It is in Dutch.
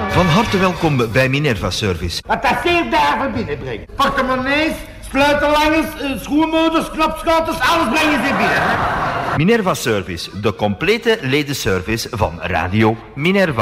Van harte welkom bij Minerva Service. Wat dat 7 dagen binnenbrengt. Portemonnees, sleutelhangers, schoenmoeders, knopschouders, alles brengen ze binnen. Hè? Minerva Service, de complete ledenservice van Radio Minerva.